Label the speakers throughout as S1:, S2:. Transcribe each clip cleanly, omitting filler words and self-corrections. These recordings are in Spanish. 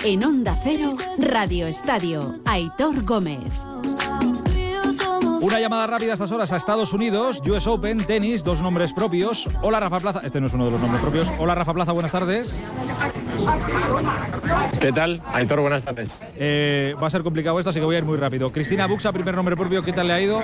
S1: En Onda Cero, Radio Estadio, Aitor Gómez.
S2: Una llamada rápida a estas horas a Estados Unidos, US Open, tenis, 2 nombres propios. Hola, Rafa Plaza. Este no es uno de los nombres propios. Hola, Rafa Plaza, buenas tardes.
S3: ¿Qué tal? Aitor, buenas tardes.
S2: Va a ser complicado esto, así que voy a ir muy rápido. Cristina Buxa, primer nombre propio, ¿qué tal le ha ido?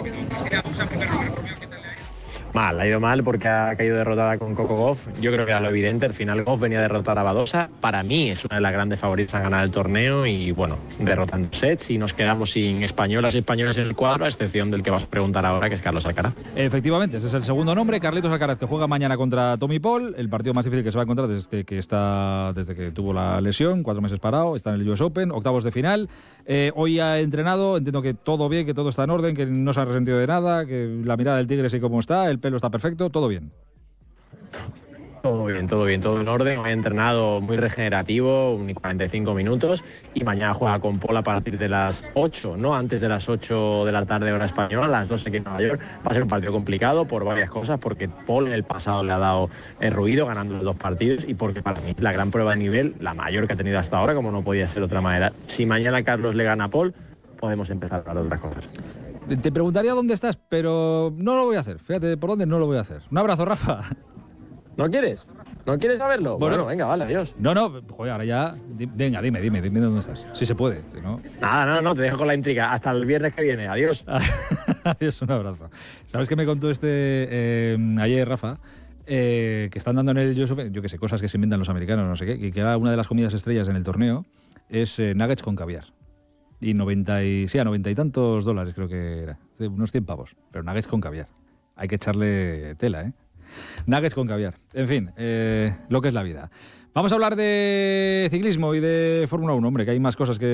S3: Mal, ha ido mal porque ha caído derrotada con Coco Gauff. Yo creo que era lo evidente. Al final Gauff venía a derrotar a Badosa. Para mí es una de las grandes favoritas a ganar el torneo y bueno, derrotando sets y nos quedamos sin españolas y españoles en el cuadro, a excepción del que vas a preguntar ahora, que es Carlos Alcaraz.
S2: Efectivamente, ese es el segundo nombre, Carlitos Alcaraz, que juega mañana contra Tommy Paul, el partido más difícil que se va a encontrar desde que tuvo la lesión, 4 meses parado, está en el US Open, octavos de final. Hoy ha entrenado, entiendo que todo bien, que todo está en orden, que no se ha resentido de nada, que la mirada del tigre sí como está, el pelo está perfecto, todo bien.
S3: Todo bien, todo en orden. He entrenado muy regenerativo, 45 minutos y mañana juega con Paul a partir de las 8, no antes de las 8 de la tarde hora española, a las 12 aquí en Nueva York. Va a ser un partido complicado por varias cosas, porque Paul en el pasado le ha dado el ruido ganando los 2 partidos y porque para mí la gran prueba de nivel, la mayor que ha tenido hasta ahora, como no podía ser de otra manera. Si mañana Carlos le gana a Paul, podemos empezar a hablar de otras cosas.
S2: Te preguntaría dónde estás, pero no lo voy a hacer. Fíjate por dónde no lo voy a hacer. Un abrazo, Rafa.
S3: ¿No quieres? ¿No quieres saberlo? Bueno, venga, vale, adiós.
S2: No, joder, ahora ya... Venga, dime dónde estás. Si se puede, si no...
S3: Nada, no, te dejo con la intriga. Hasta el viernes que viene, adiós.
S2: Adiós, un abrazo. ¿Sabes qué me contó ayer, Rafa? Que están dando en el US Open, yo qué sé, cosas que se inventan los americanos, no sé qué, y que era una de las comidas estrellas en el torneo, es nuggets con caviar. Y a 90 y tantos dólares creo que era. Unos 100 pavos, pero nuggets con caviar. Hay que echarle tela, ¿eh? Nuggets con caviar. En fin, lo que es la vida. Vamos a hablar de ciclismo y de Fórmula 1, hombre, que hay más cosas que